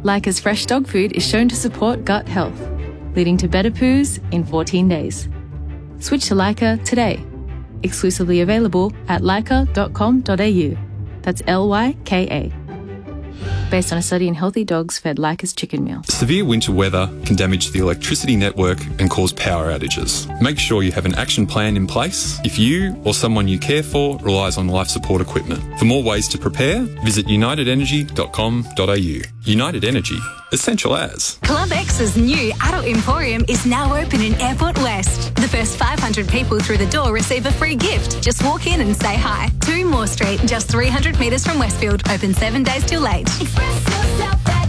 Leica's fresh dog food is shown to support gut health, leading to better poos in 14 days. Switch to Leica today. Exclusively available at leica.com.au. That's Lyka. Based on a study in healthy dogs fed Leica's chicken meal. Severe winter weather can damage the electricity network and cause power outages. Make sure you have an action plan in place if you or someone you care for relies on life support equipment. For more ways to prepare, visit unitedenergy.com.au. United Energy, essential as. Club X's new adult emporium is now open in Airport West. The first 500 people through the door receive a free gift. Just walk in and say hi. 2 Moore Street, just 300 metres from Westfield. Open 7 days till late. Express yourself at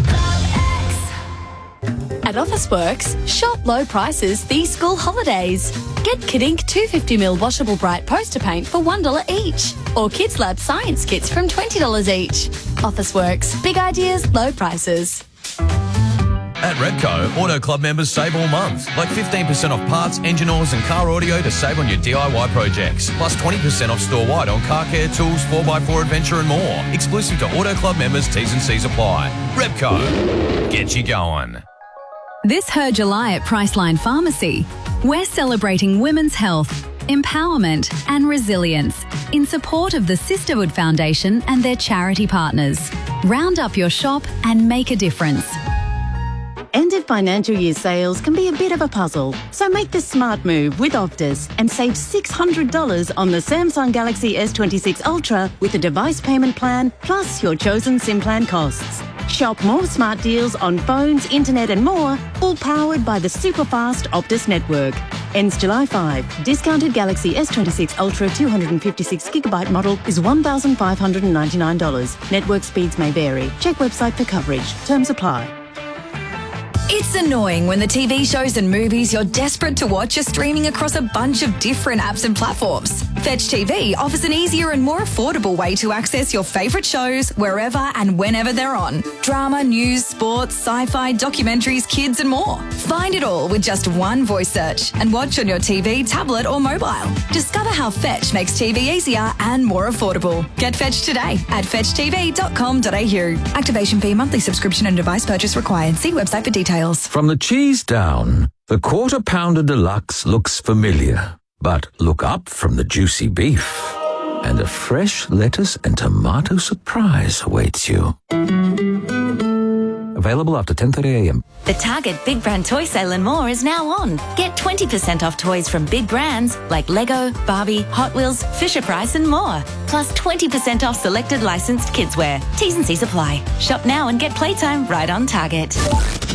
Club X. At Officeworks, shop low prices these school holidays. Get Kidink 250ml washable bright poster paint for $1 each. Or Kids Lab science kits from $20 each. Officeworks, big ideas, low prices. At Repco, Auto Club members save all month. Like 15% off parts, engine oils and car audio to save on your DIY projects. Plus 20% off store-wide on car care, tools, 4x4 adventure and more. Exclusive to Auto Club members, T's and C's apply. Repco, get you going. This Her July at Priceline Pharmacy, we're celebrating women's health, empowerment and resilience in support of the Sisterhood Foundation and their charity partners. Round up your shop and make a difference. End of financial year sales can be a bit of a puzzle, so make the smart move with Optus and save $600 on the Samsung Galaxy S26 Ultra with a device payment plan plus your chosen SIM plan costs. Shop more smart deals on phones, internet and more, all powered by the super-fast Optus network. Ends July 5. Discounted Galaxy S26 Ultra 256GB model is $1,599. Network speeds may vary. Check website for coverage. Terms apply. It's annoying when the TV shows and movies you're desperate to watch are streaming across a bunch of different apps and platforms. Fetch TV offers an easier and more affordable way to access your favourite shows wherever and whenever they're on. Drama, news, sports, sci-fi, documentaries, kids and more. Find it all with just one voice search and watch on your TV, tablet or mobile. Discover how Fetch makes TV easier and more affordable. Get Fetch today at fetchtv.com.au. Activation fee, monthly subscription and device purchase required. See website for details. From the cheese down, the Quarter Pounder Deluxe looks familiar. But look up from the juicy beef, and a fresh lettuce and tomato surprise awaits you. Available after 10:30 a.m. The Target Big Brand Toy Sale and more is now on. Get 20% off toys from big brands like Lego, Barbie, Hot Wheels, Fisher-Price and more. Plus 20% off selected licensed kidswear. T's and C's apply. Shop now and get playtime right on Target.